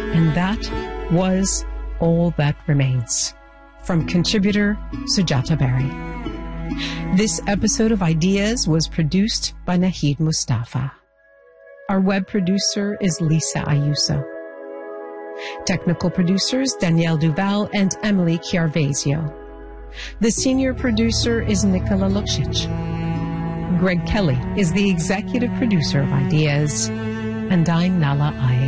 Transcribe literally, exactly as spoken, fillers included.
And that was All That Remains, from contributor Sujata Berry. This episode of Ideas was produced by Nahid Mustafa. Our web producer is Lisa Ayuso. Technical producers Danielle Duval and Emily Chiarvesio. The senior producer is Nikola Luksic. Greg Kelly is the executive producer of Ideas, and I'm Nala Iyer.